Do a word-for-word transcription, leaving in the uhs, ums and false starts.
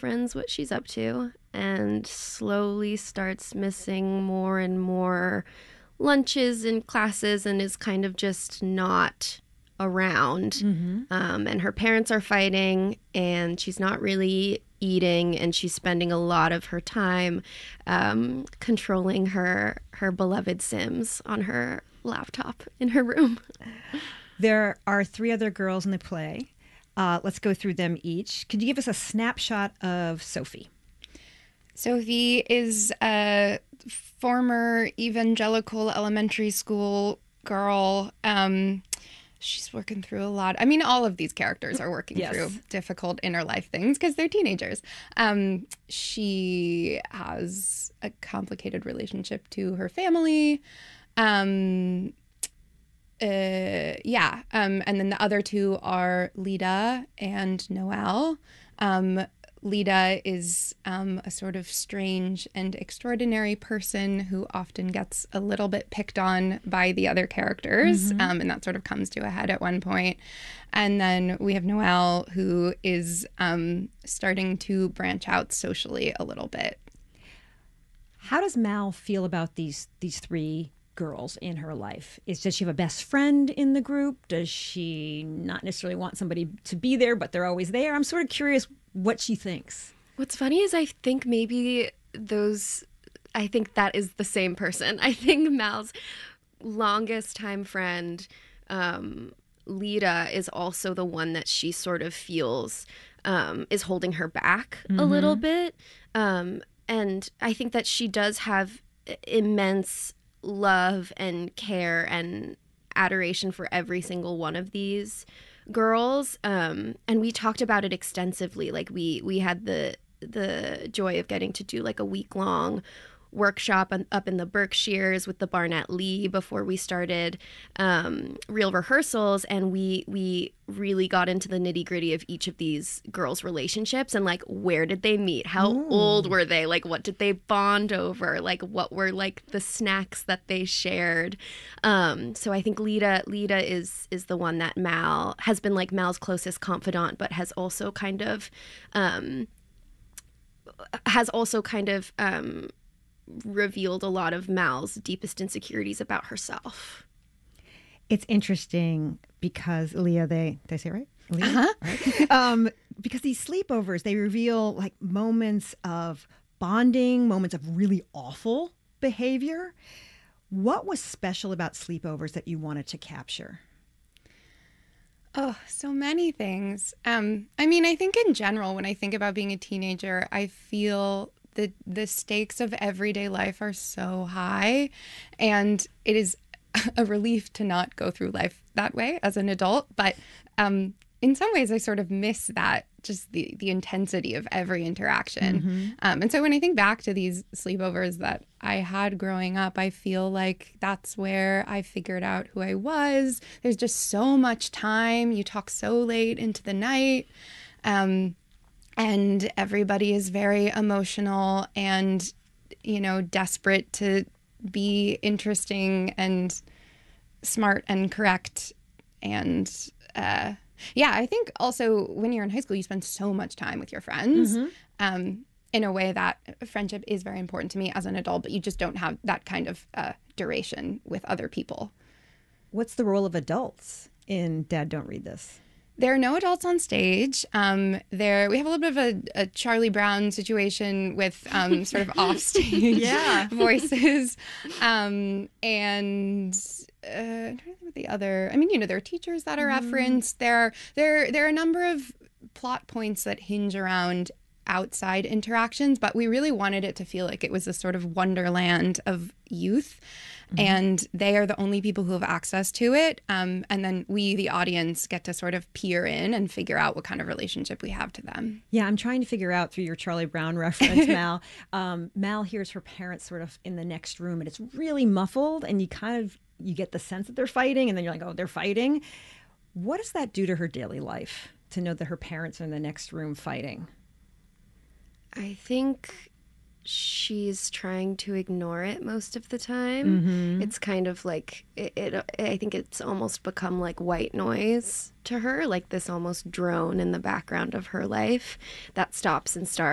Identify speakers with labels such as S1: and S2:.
S1: boyfriend's what she's up to and slowly starts missing more and more lunches and classes and is kind of just not around. Mm-hmm. Um, and her parents are fighting and she's not really eating and she's spending a lot of her time um, controlling her her beloved Sims on her laptop in her room.
S2: There are three other girls in the play. Uh, let's go through them each. Could you give us a snapshot of Sophie?
S3: Sophie is a former evangelical elementary school girl. Um, she's working through a lot. I mean, all of these characters are working
S2: yes.
S3: through difficult inner life things because they're teenagers. Um, she has a complicated relationship to her family. Um, uh, yeah. Um, and then the other two are Lida and Noelle. Um, Lida is um, a sort of strange and extraordinary person who often gets a little bit picked on by the other characters, mm-hmm. um, and that sort of comes to a head at one point. And then we have Noelle, who is um, starting to branch out socially a little bit.
S2: How does Mal feel about these these three girls in her life? Is does she have a best friend in the group? Does she not necessarily want somebody to be there, but they're always there? I'm sort of curious what she thinks.
S1: What's funny is I think maybe those, I think that is the same person. I think Mal's longest time friend, um, Lida, is also the one that she sort of feels um, is holding her back mm-hmm. a little bit. Um, and I think that she does have immense love and care and adoration for every single one of these girls, um and we talked about it extensively. Like we we had the the joy of getting to do like a week long workshop on, up in the Berkshires with the Barnett Lee before we started um real rehearsals, and we we really got into the nitty gritty of each of these girls' relationships and like where did they meet, how Ooh. old were they, like what did they bond over, like what were like the snacks that they shared. Um so I think Lida Lida is is the one that Mal has been like Mal's closest confidant, but has also kind of um has also kind of um revealed a lot of Mal's deepest insecurities about herself.
S2: It's interesting because Leah, they they say right? Leah?
S3: Uh-huh.
S2: Right? um, because these sleepovers, they reveal like moments of bonding, moments of really awful behavior. What was special about sleepovers that you wanted to capture?
S3: Oh, so many things. Um, I mean, I think in general, when I think about being a teenager, I feel the the stakes of everyday life are so high, and it is a relief to not go through life that way as an adult. But um, in some ways, I sort of miss that, just the, the intensity of every interaction. Mm-hmm. Um, and so when I think back to these sleepovers that I had growing up, I feel like that's where I figured out who I was. There's just so much time. You talk so late into the night. Um, and everybody is very emotional and, you know, desperate to be interesting and smart and correct. And uh, yeah, I think also when you're in high school, you spend so much time with your friends mm-hmm. um, in a way that friendship is very important to me as an adult, but you just don't have that kind of uh, duration with other people.
S2: What's the role of adults in Dad, Don't Read This?
S3: There are no adults on stage. Um, there we have a little bit of a, a Charlie Brown situation with um, sort of offstage
S2: yeah.
S3: voices, um, and uh, I'm trying to think of the other. I mean, you know, there are teachers that are mm. referenced. There are there there are a number of plot points that hinge around outside interactions, but we really wanted it to feel like it was a sort of wonderland of youth. Mm-hmm. And they are the only people who have access to it. Um, and then we, the audience, get to sort of peer in and figure out what kind of relationship we have to them.
S2: Yeah, I'm trying to figure out through your Charlie Brown reference, Mal. um, Mal hears her parents sort of in the next room, and it's really muffled, and you kind of, you get the sense that they're fighting, and then you're like, oh, they're fighting. What does that do to her daily life, to know that her parents are in the next room fighting?
S1: I think she's trying to ignore it most of the time. Mm-hmm. It's kind of like it, it I think it's almost become like white noise to her, like this almost drone in the background of her life that stops and starts.